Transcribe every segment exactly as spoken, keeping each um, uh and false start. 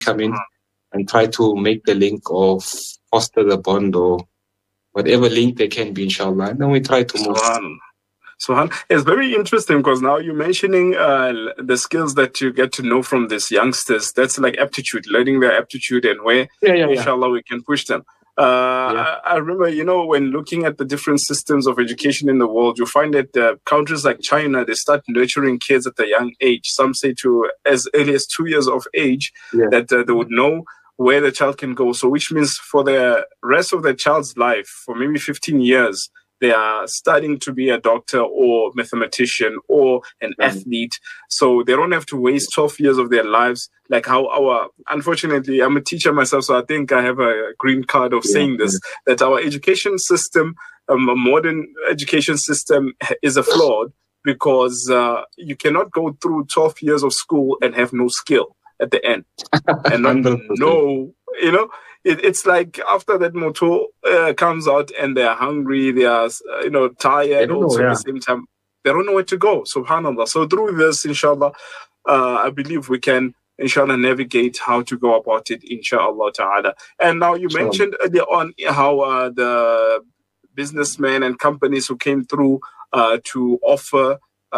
come in and try to make the link or foster the bond or whatever link they can be, inshallah. And then we try to move. Subhan. Subhan. It's very interesting because now you're mentioning uh, the skills that you get to know from these youngsters. That's like aptitude, learning their aptitude and where, yeah, yeah, inshallah, yeah. we can push them. Uh, yeah. I, I remember, you know, when looking at the different systems of education in the world, you find that uh, countries like China, they start nurturing kids at a young age. Some say to as early as two years of age, yeah. that uh, they would know where the child can go. So which means for the rest of the child's life, for maybe fifteen years, they are studying to be a doctor or mathematician or an mm-hmm. athlete. So they don't have to waste twelve years of their lives. Like how our, unfortunately, I'm a teacher myself, so I think I have a green card of yeah, saying this, yeah. that our education system, um, a modern education system is a flawed because uh, you cannot go through twelve years of school and have no skill at the end. And not know, you know, it, it's like after that motto uh, comes out and they're hungry, they are, uh, you know, tired also know, yeah. at the same time. They don't know where to go, subhanAllah. So through this, inshallah, uh, I believe we can, inshallah, navigate how to go about it, inshallah ta'ala. And now you sure. mentioned earlier on how uh, the businessmen and companies who came through uh, to offer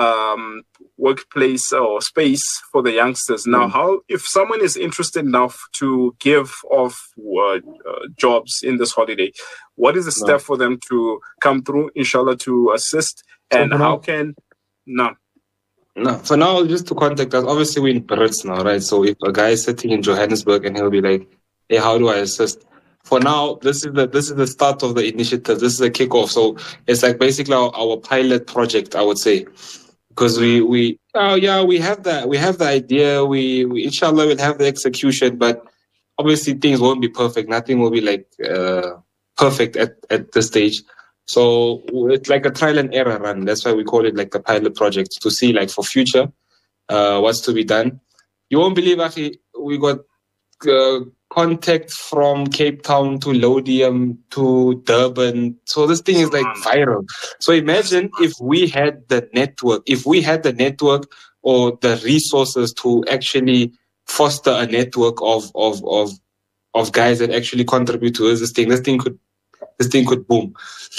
um, workplace or space for the youngsters. Now, mm. how, if someone is interested enough to give off uh, uh, jobs in this holiday, what is the step no. for them to come through, inshallah, to assist? And so how now, can, no. No, for now, just to contact us, obviously we're in Brits now, right? So if a guy is sitting in Johannesburg and he'll be like, hey, how do I assist? For now, this is the this is the start of the initiative. This is a kickoff. So it's like basically our, our pilot project, I would say. Because we, we oh yeah, we have that we have the idea, we, we inshallah will have the execution, but obviously things won't be perfect. Nothing will be like uh, perfect at, at this stage. So it's like a trial and error run. That's why we call it like the pilot project, to see like for future uh, what's to be done. You won't believe, Akhi, we got uh, contact from Cape Town to Lodium to Durban. So this thing is like viral. So imagine if we had the network, if we had the network or the resources to actually foster a network of of of of guys that actually contribute to this thing. This thing could this thing could boom.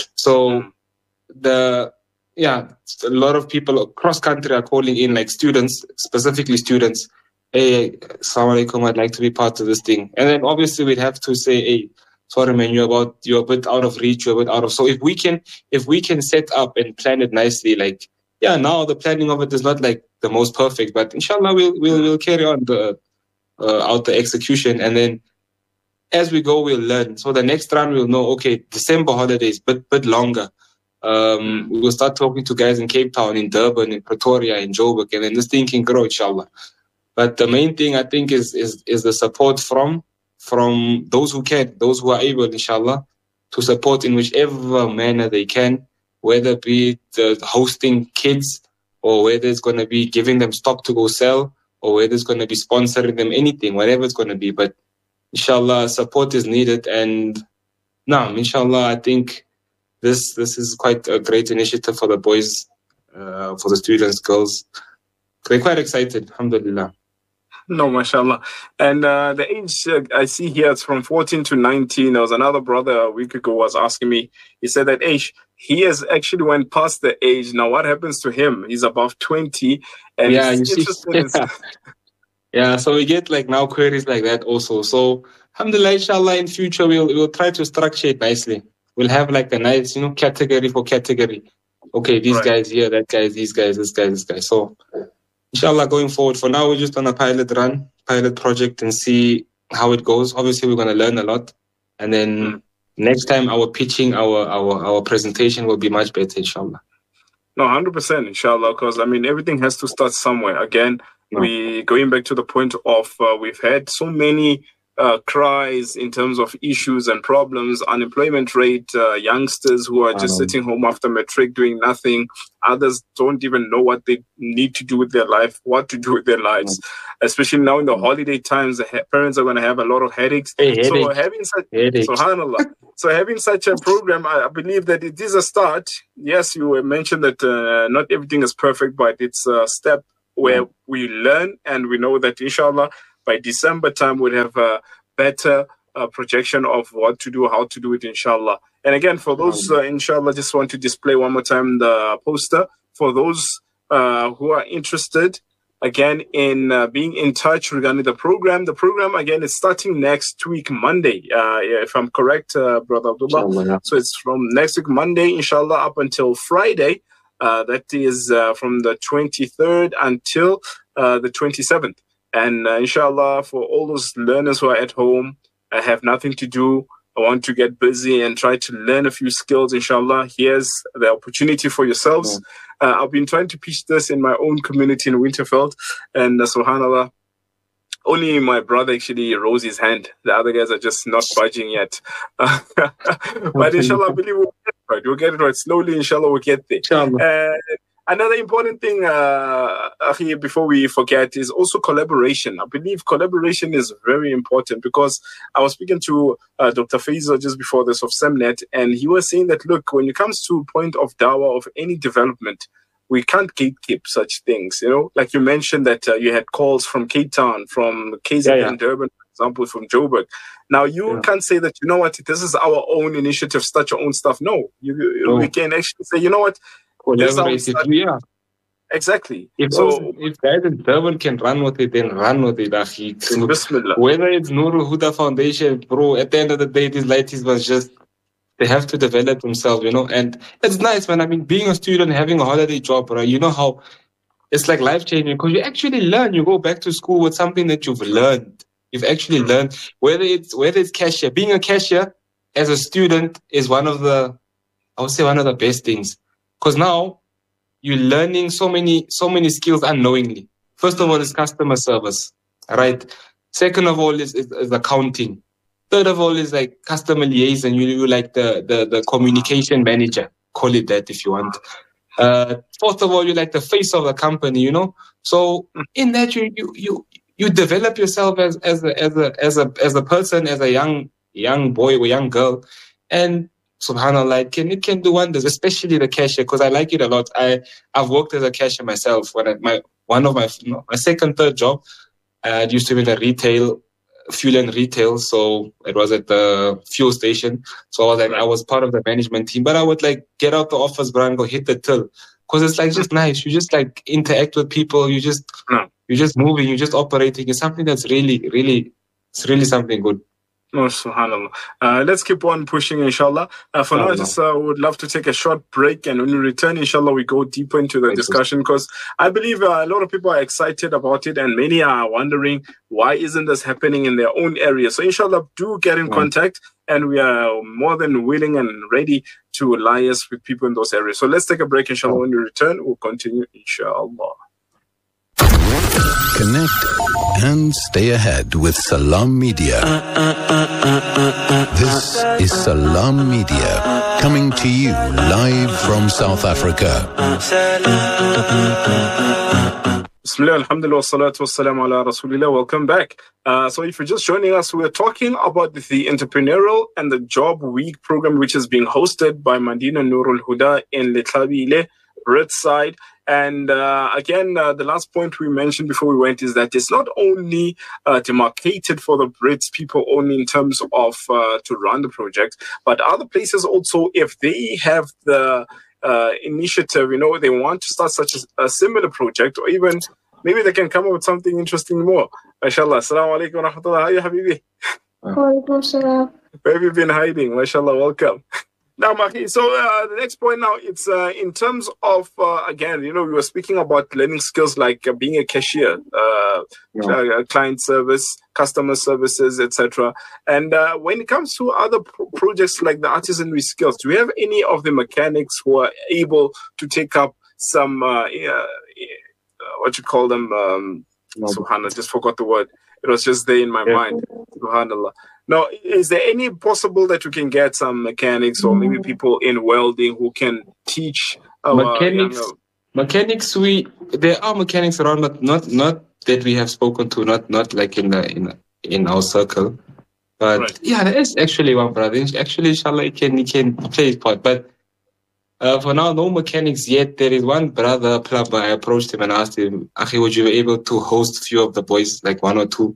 So the yeah, a lot of people across country are calling in, like students, specifically students. Hey, Assalamu alaikum, I'd like to be part of this thing. And then obviously we'd have to say, hey, sorry man, you're about you're a bit out of reach, you're a bit out of so if we can if we can set up and plan it nicely, like yeah, now the planning of it is not like the most perfect, but inshallah we'll we'll we'll carry on the uh, out the execution, and then as we go we'll learn. So the next round we'll know, okay, December holidays, bit bit longer. Um, we will start talking to guys in Cape Town, in Durban, in Pretoria, in Joburg, and then this thing can grow, inshallah. But the main thing, I think, is is is the support from from those who can, those who are able, inshallah, to support in whichever manner they can, whether it be the hosting kids or whether it's going to be giving them stock to go sell or whether it's going to be sponsoring them, anything, whatever it's going to be. But inshallah, support is needed. And now, inshallah, I think this this is quite a great initiative for the boys, uh, for the students, girls. They're quite excited, alhamdulillah. No, mashallah. And uh, the age uh, I see here, it's from fourteen to nineteen. There was another brother a week ago was asking me, he said that age, he has actually went past the age. Now, what happens to him? He's above twenty. And yeah, he's you see, yeah. yeah, so we get like now queries like that also. So, alhamdulillah, inshallah, in future, we'll, we'll try to structure it nicely. We'll have like a nice, you know, category for category. Okay, these right. guys here, that guy, these guys, this guy, this guy. So, inshallah, going forward, for now, we're just on a pilot run, pilot project, and see how it goes. Obviously, we're going to learn a lot. And then mm. next time, our pitching, our, our, our presentation will be much better, inshallah. No, one hundred percent, inshallah, because, I mean, everything has to start somewhere. Again, no. we going back to the point of uh, we've had so many uh, cries in terms of issues and problems, unemployment rate, uh, youngsters who are just sitting home after matric doing nothing. Others don't even know what they need to do with their life, what to do with their lives. Mm. Especially now in the holiday times, the ha- parents are going to have a lot of headaches. Hey, headache. So having such, subhanallah, so having such a program, I, I believe that it is a start. Yes, you mentioned that uh, not everything is perfect, but it's a step where mm. we learn and we know that inshallah, by December time, we'll have a better uh, projection of what to do, how to do it, inshallah. And again, for those, uh, inshallah, just want to display one more time the poster. For those uh, who are interested, again, in uh, being in touch regarding the program. The program, again, is starting next week, Monday, uh, if I'm correct, uh, Brother Abdullah. Yeah. So it's from next week, Monday, inshallah, up until Friday. Uh, that is uh, from the twenty-third until uh, the twenty-seventh. And uh, inshallah, for all those learners who are at home, I have nothing to do, I want to get busy and try to learn a few skills, inshallah, here's the opportunity for yourselves. Yeah. Uh, I've been trying to pitch this in my own community in Winterveld, and uh, subhanallah, only my brother actually rose his hand. The other guys are just not budging yet. But inshallah, I believe we'll get it right. We'll get it right. Slowly, inshallah, we'll get there. Uh, another important thing, uh, Akhi, before we forget, is also collaboration. I believe collaboration is very important, because I was speaking to uh, Doctor Faiza just before this of SEMNet, and he was saying that, look, when it comes to point of dawah of any development, we can't gatekeep such things, you know. Like you mentioned that uh, you had calls from Cape Town, from K Z N, yeah, yeah. Durban, for example, from Joburg. Now, you yeah. can't say that, you know what, this is our own initiative, start your own stuff. No, you, no. we can actually say, you know what, collaborate. Yeah. Exactly. If, so, also, if guys in Durban can run with it, then run with it, Akhi. Whether it's Nurul Huda Foundation, bro, at the end of the day, these lighties was just, they have to develop themselves, you know, and it's nice, man. I mean, being a student, having a holiday job, right? You know how it's like life-changing, because you actually learn. You go back to school with something that you've learned. You've actually learned, whether it's whether it's cashier. Being a cashier as a student is one of the, I would say, one of the best things, because now you're learning so many so many skills unknowingly. First of all, is customer service, right? Second of all, is, is, is accounting. Third of all is like customer liaison. You, you like the, the, the communication manager, call it that if you want. Uh, fourth of all, you like the face of the company, you know. So in that, you you you, you develop yourself as as a as a as a as a person, as a young young boy or young girl, and subhanallah, it can it can do wonders, especially the cashier, because I like it a lot. I I've worked as a cashier myself. When I, my one of my my second third job, I used to be in the retail. Fuel and retail, so it was at the fuel station. So I was like, I was part of the management team, but I would like get out the office, bro, and go hit the till, because it's like just nice. You just like interact with people. You just you're just moving. You're just operating. It's something that's really, really, it's really something good. Oh, subhanAllah. Uh, let's keep on pushing, inshallah. Uh, for now, I just uh, would love to take a short break, and when we return, inshallah, we go deeper into the discussion, because I believe uh, a lot of people are excited about it, and many are wondering, why isn't this happening in their own area? So, inshallah, do get in yeah. contact, and we are more than willing and ready to liaise with people in those areas. So let's take a break, inshallah. When we return, we'll continue, inshallah. Connect and stay ahead with Salam Media. This is Salam Media, coming to you live from South Africa. Bismillah, alhamdulillah, salatu wassalamu ala rasulillah. Welcome back. Uh, so if you're just joining us, we're talking about the Entrepreneurial and the Job Week program, which is being hosted by Madina Nurul Huda in Lethabile, Britside. And uh, again, uh, the last point we mentioned before we went is that it's not only uh, demarcated for the Brits people only in terms of uh, to run the project, but other places also, if they have the uh, initiative, you know, they want to start such a, a similar project, or even maybe they can come up with something interesting more. MashaAllah. Assalamu alaikum wa rahmatullah. How are you, Habibi? Walaikum salam. Where have you been hiding? MashaAllah, welcome. Now, Maki, so uh, the next point now, it's uh, in terms of, uh, again, you know, we were speaking about learning skills like uh, being a cashier, uh, yeah. uh, client service, customer services, et cetera. And uh, when it comes to other pro- projects like the artisanry skills, do we have any of the mechanics who are able to take up some, uh, uh, what you call them, um, no. Subhanallah, just forgot the word. It was just there in my yeah. mind, Subhanallah. Now, is there any possible that we can get some mechanics or maybe people in welding who can teach our mechanics? Younger... Mechanics, we there are mechanics around, but not not that we have spoken to, not not like in the in in our circle. But right. yeah, there is actually one brother. Actually, inshallah, he can he can play his part. But uh, for now, no mechanics yet. There is one brother plumber. I approached him and asked him, "Akhi, would you be able to host a few of the boys, like one or two?"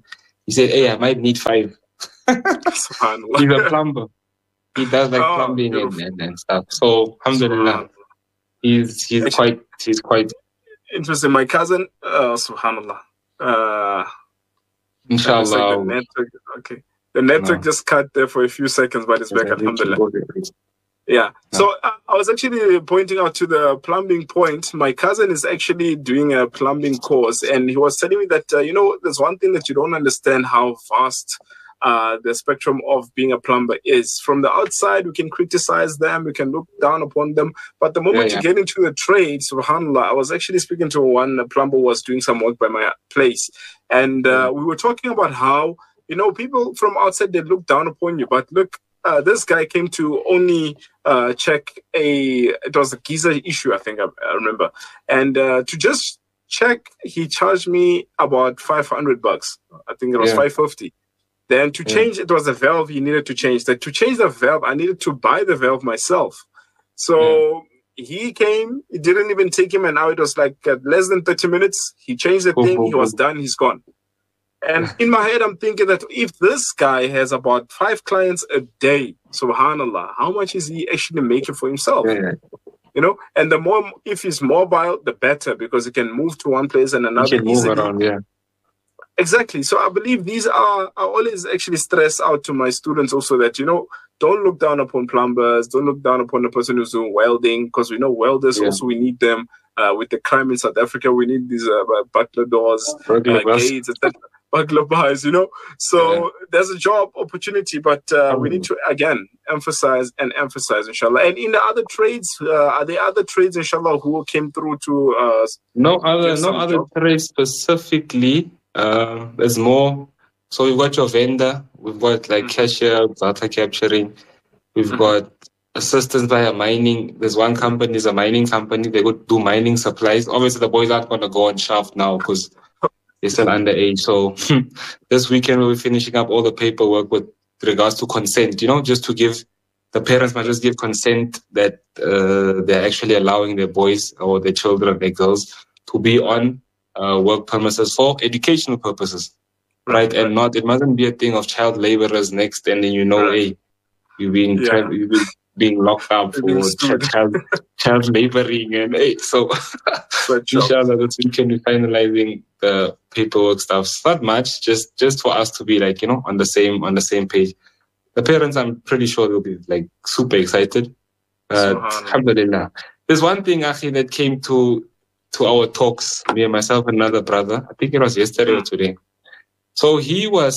He said, hey, I might need five. Subhanallah. He's a plumber. He does like Oh, plumbing and, and, and stuff. So alhamdulillah, he's he's Actually, quite he's quite interesting. My cousin, uh, subhanallah. Uh, inshallah. like the network, okay. The network No. just cut there for a few seconds, but it's back, Yes, I need to alhamdulillah. go there. Yeah. No. So uh, I was actually pointing out to the plumbing point. My cousin is actually doing a plumbing course, and he was telling me that, uh, you know, there's one thing that you don't understand how vast uh, the spectrum of being a plumber is. From the outside, we can criticize them, we can look down upon them. But the moment Yeah, you yeah. get into the trade, subhanAllah, I was actually speaking to one plumber who was doing some work by my place. And uh, we were talking about how, you know, people from outside, they look down upon you. But look, Uh, this guy came to only uh, check a, it was a geyser issue, I think I, I remember. And uh, to just check, he charged me about five hundred bucks. I think it was Yeah. five fifty. Then to Yeah. change, it was a valve he needed to change. That to change the valve, I needed to buy the valve myself. So Yeah. he came, it didn't even take him an hour. It was like uh, less than thirty minutes. He changed the Boom, thing, boom, he was boom. done, he's gone. And in my head, I'm thinking that if this guy has about five clients a day, subhanallah, how much is he actually making for himself? Yeah, yeah. You know, and the more, if he's mobile, the better, because he can move to one place and You another can move easily. around, yeah. Exactly. So I believe these are, I always actually stress out to my students also that, you know, don't look down upon plumbers, don't look down upon the person who's doing welding, because we know welders Yeah. also, we need them. Uh, with the crime in South Africa, we need these uh, butler doors, Burglar uh, bars. gates, et cetera. Burglar bars, you know. So Yeah. there's a job opportunity, but uh, we need to, again, emphasize and emphasize, inshallah. And in the other trades, uh, are there other trades, inshallah, who came through to uh, No other, give no some other job? trade specifically. Uh, there's more. So we've got your vendor. We've got like Mhm. cashier, data capturing. We've Mhm. got assistance via mining. There's one company, is a mining company. They go do mining supplies. Obviously, the boys aren't going to go on shaft now because they're still underage. So this weekend we'll be finishing up all the paperwork with regards to consent. You know, just to give the parents might just give consent that uh, they're actually allowing their boys or their children, their girls, to be on uh, work premises for educational purposes, right? And not it mustn't be a thing of child laborers next, and then you know, Right. hey, you're being Yeah. tra- you're being- being locked up You're being for stood. ch- child child laboring, and hey, so But inshallah this weekend we're finalizing the paperwork stuff. It's not much, just just for us to be like, you know, on the same on the same page. The parents, I'm pretty sure they'll be like super excited. Uh, Subhanallah. alhamdulillah. There's one thing, Akhi, that came to to our talks, me and myself and another brother. I think it was yesterday or today. So he was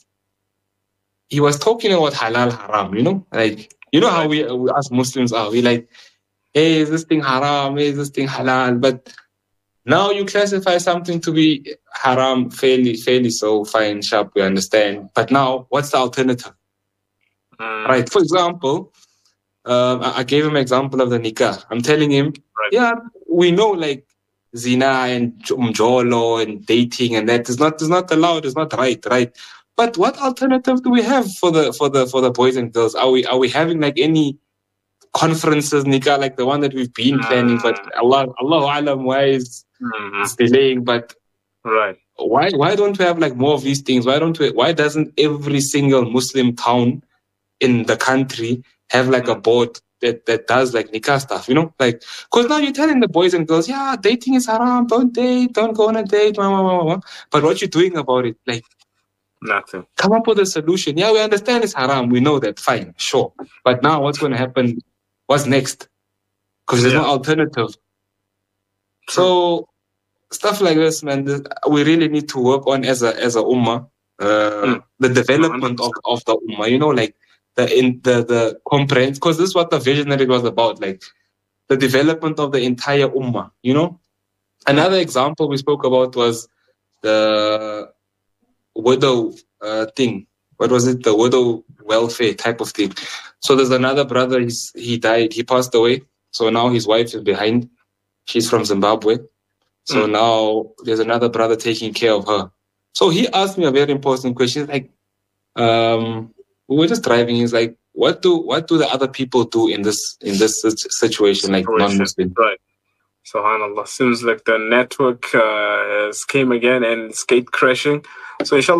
he was talking about halal haram, you know? Like, you know how we, we as Muslims are, we like, hey, is this thing haram? Hey, is this thing halal? But now you classify something to be haram fairly, fairly so fine, sharp, we understand. But now, what's the alternative? Mm. Right. For example, um, I, I gave him an example of the nikah. I'm telling him, Right. yeah, we know like zina and umjolo and dating and that is not is not allowed, is not right, right? But what alternative do we have for the for the for the boys and girls? Are we are we having like any conferences, nikah, like the one that we've been planning? But Allah Allah alam, why is Mhm. it's delaying? But Right. why why don't we have like more of these things? Why don't we? Why doesn't every single Muslim town in the country have like a board that, that does like nikah stuff, you know? Like, because now you're telling the boys and girls, yeah, dating is haram, don't date, don't go on a date, blah, blah, blah, blah. But what you're doing about it, like, Nothing. come up with a solution. Yeah, we understand it's haram, we know that, fine, sure. But now what's going to happen? What's next? Because there's no Yeah. alternative. So stuff like this, man, this, we really need to work on as a as a ummah, uh, Mm. the development of, of the ummah, you know, like the in the the comprehend, because this is what the visionary was about, like the development of the entire ummah, you know. Another example we spoke about was the widow uh, thing. What was it? The widow welfare type of thing. So there's another brother. He's he died. He passed away. So now his wife is behind. She's from Zimbabwe. So Mm. now there's another brother taking care of her. So he asked me a very important question. Like, um, we were just driving. He's like, "What do what do the other people do in this in this sit- situation, like Situation. non-Muslim?" Right. Subhanallah. Seems like the network uh, has came again and it's gate crashing. So inshallah,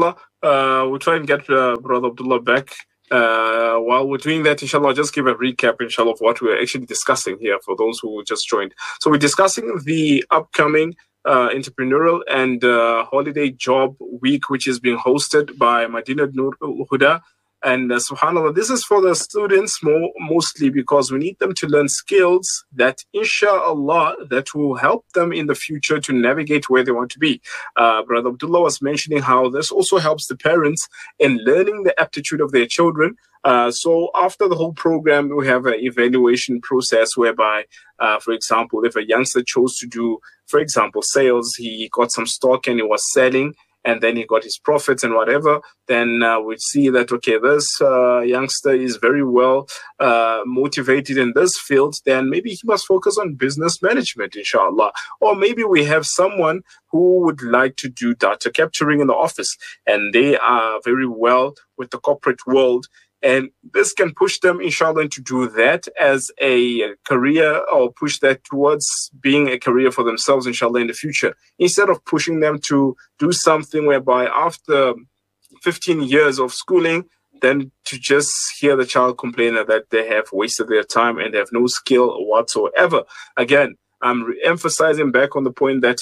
uh, we'll try and get uh, Brother Abdullah back. Uh, while we're doing that, inshallah, I'll just give a recap, inshallah, of what we're actually discussing here for those who just joined. So we're discussing the upcoming uh, entrepreneurial and uh, holiday job week, which is being hosted by Madinah Nur al-Huda. And uh, subhanAllah, this is for the students more, mostly because we need them to learn skills that, inshallah, that will help them in the future to navigate where they want to be. Uh, Brother Abdullah was mentioning how this also helps the parents in learning the aptitude of their children. Uh, so after the whole program, we have an evaluation process whereby, uh, for example, if a youngster chose to do, for example, sales, he got some stock and he was selling, and then he got his profits and whatever, then uh, we'd see that, okay, this uh, youngster is very well uh, motivated in this field, then maybe he must focus on business management, inshallah. Or maybe we have someone who would like to do data capturing in the office, and they are very well with the corporate world. And this can push them, inshallah, to do that as a career, or push that towards being a career for themselves, inshallah, in the future. Instead of pushing them to do something whereby after fifteen years of schooling, then to just hear the child complain that they have wasted their time and they have no skill whatsoever. Again, I'm re-emphasizing back on the point that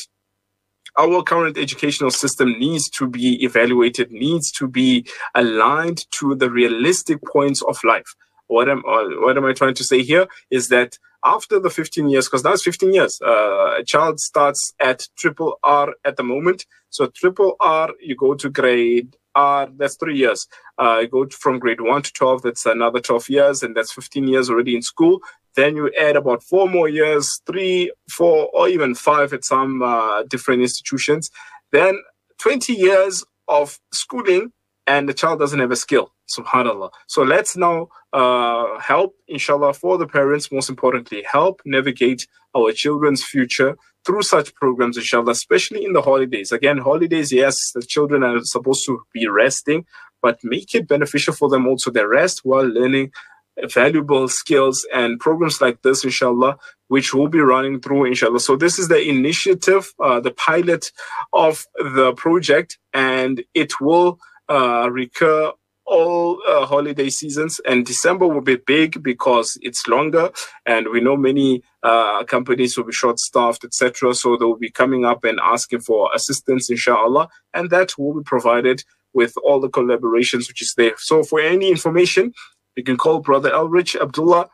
our current educational system needs to be evaluated, needs to be aligned to the realistic points of life. What am, what am I trying to say here is that after the fifteen years, because now it's fifteen years, uh, a child starts at triple R at the moment. So triple R, you go to grade R, that's three years. Uh, you go from grade one to twelve, that's another twelve years, and that's fifteen years already in school. Then you add about four more years, three, four, or even five at some uh, different institutions. Then twenty years of schooling, and the child doesn't have a skill, subhanAllah. So let's now uh, help, inshallah, for the parents, most importantly, help navigate our children's future through such programs, inshallah, especially in the holidays. Again, holidays, yes, the children are supposed to be resting, but make it beneficial for them also, their rest while learning valuable skills, and programs like this, inshallah, which will be running through, inshallah. So this is the initiative, uh, the pilot of the project, and it will uh, recur all uh, holiday seasons, and December will be big because it's longer, and we know many uh, companies will be short-staffed, et cetera. So they will be coming up and asking for assistance, inshallah, and that will be provided with all the collaborations which is there. So for any information, you can call Brother Elrich Abdullah.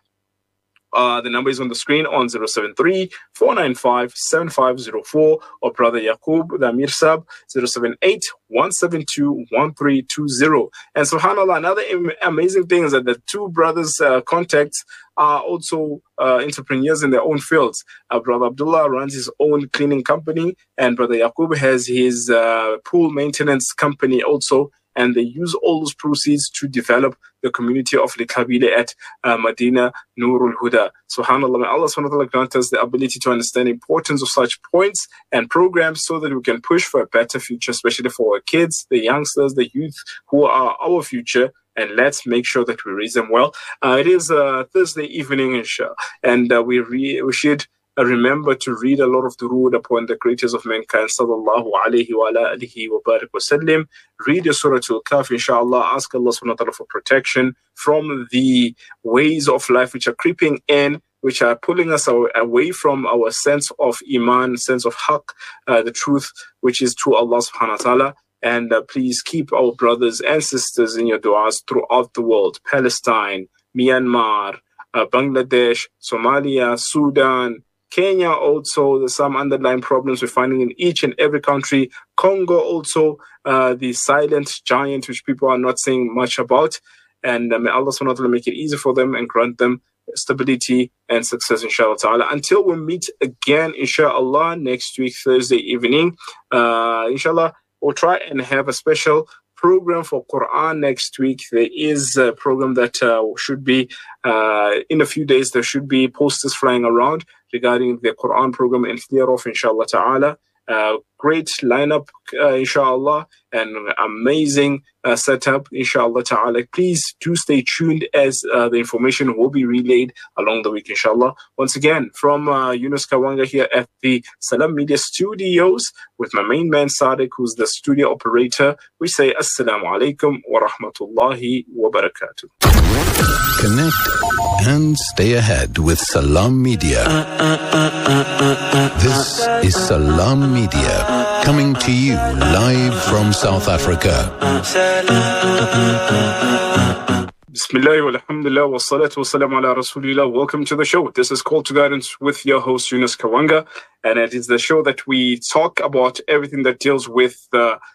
Uh, the number is on the screen on zero seven three, four nine five, seven five zero four, or Brother Yaqub, the Amir Sab, zero seven eight, one seven two, one three two zero. And subhanAllah, another am- amazing thing is that the two brothers' uh, contacts are also uh, entrepreneurs in their own fields. Uh, Brother Abdullah runs his own cleaning company, and Brother Yaqub has his uh, pool maintenance company also. And they use all those proceeds to develop the community of Likhabile at uh, Madinah Nur al-Huda. SubhanAllah, may Allah subhanahu wa ta'ala grant us the ability to understand the importance of such points and programs so that we can push for a better future, especially for our kids, the youngsters, the youth who are our future. And let's make sure that we raise them well. Uh, it is uh, Thursday evening, inshallah, and uh, we, re- we should Uh, remember to read a lot of durood upon the greatest of mankind, sallallahu alayhi wa ala alihi wa barak wa sallim. Read the Surah Al-Kahf, inshallah. Ask Allah subhanahu wa ta'ala for protection from the ways of life which are creeping in, which are pulling us away from our sense of iman, sense of haqq, uh, the truth, which is to Allah subhanahu wa ta'ala. And uh, please keep our brothers and sisters in your du'as throughout the world. Palestine, Myanmar, uh, Bangladesh, Somalia, Sudan, Kenya also, there's some underlying problems we're finding in each and every country. Congo also, uh, the silent giant, which people are not saying much about. And uh, may Allah subhanahu wa ta'ala make it easy for them and grant them stability and success, inshallah ta'ala. Until we meet again, inshallah, next week, Thursday evening, uh, inshallah, we'll try and have a special program for Quran next week. There is a program that uh, should be, uh, in a few days, there should be posters flying around regarding the Quran program and Ikhtiyarof, inshallah ta'ala. Uh, great lineup, uh, inshallah, and amazing uh, setup, inshallah ta'ala. Please do stay tuned as uh, the information will be relayed along the week, inshallah. Once again, from uh, Yunus Kawanga here at the Salam Media Studios with my main man Sadiq, who's the studio operator, we say Assalamu alaikum wa rahmatullahi wa barakatuh. Connect and stay ahead with Salam Media. This is Salam Media, coming to you live from South Africa. Bismillah wa alhamdulillah wa salatu wa salam ala rasulillah. Welcome to the show. This is Call to Guidance with your host Yunus Kawanga, and it is the show that we talk about everything that deals with uh,